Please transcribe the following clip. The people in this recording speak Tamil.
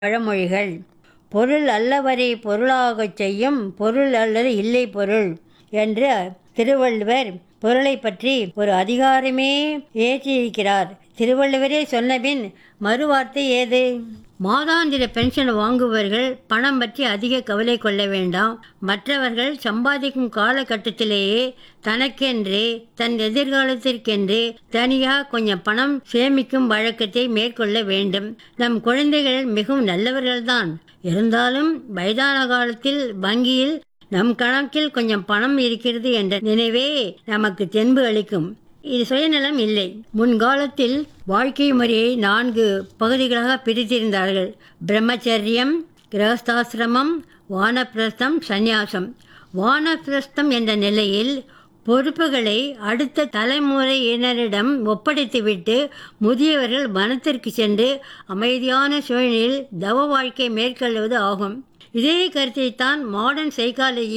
பழமொழிகள். பொருள் அல்லவரை பொருளாகச் செய்யும் பொருள் அல்லது இல்லை பொருள் என்று திருவள்ளுவர் பொருளைப் பற்றி ஒரு அதிகாரமே ஏற்றியிருக்கிறார். திருவள்ளுவரே சொன்னபின் மறுவார்த்தை ஏது? மாதாந்திர பென்ஷன் வாங்குபவர்கள் பணம் பற்றி அதிக கவலை கொள்ள வேண்டாம். மற்றவர்கள் சம்பாதிக்கும் காலகட்டத்திலேயே தனக்கென்றே தன் எதிர்காலத்திற்கென்றே தனியாக கொஞ்சம் பணம் சேமிக்கும் வழக்கத்தை மேற்கொள்ள வேண்டும். நம் குழந்தைகள் மிகவும் நல்லவர்கள்தான். இருந்தாலும் வயதான காலத்தில் வங்கியில் நம் கணக்கில் கொஞ்சம் பணம் இருக்கிறது என்ற நினைவே நமக்கு தென்பு அளிக்கும். இது சுயநலம் இல்லை. முன்காலத்தில் வாழ்க்கை முறையை 4 பகுதிகளாக பிரித்திருந்தார்கள். பிரம்மச்சரியம், கிரகஸ்தாசிரமம், வானப்பிரஸ்தம், சந்நியாசம். வானப்பிரஸ்தம் என்ற நிலையில் பொறுப்புகளை அடுத்த தலைமுறையினரிடம் ஒப்படைத்துவிட்டு முதியவர்கள் வனத்திற்கு சென்று அமைதியான சூழ்நிலையில் தவ வாழ்க்கை மேற்கொள்வது ஆகும். இதே கருத்தைத்தான் மாடர்ன் சைக்காலஜி